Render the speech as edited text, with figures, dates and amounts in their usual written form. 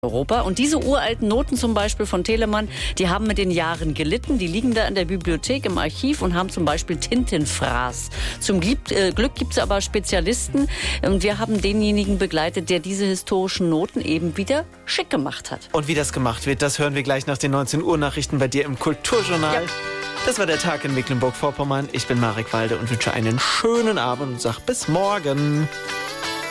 Europa. Und diese uralten Noten zum Beispiel von Telemann, die haben mit den Jahren gelitten. Die liegen da in der Bibliothek im Archiv und haben zum Beispiel Tintenfraß. Zum Glück gibt es aber Spezialisten. Und wir haben denjenigen begleitet, der diese historischen Noten eben wieder schick gemacht hat. Und wie das gemacht wird, das hören wir gleich nach den 19 Uhr Nachrichten bei dir im Kulturjournal. Ja. Das war der Tag in Mecklenburg-Vorpommern. Ich bin Marek Walde und wünsche einen schönen Abend und sag bis morgen.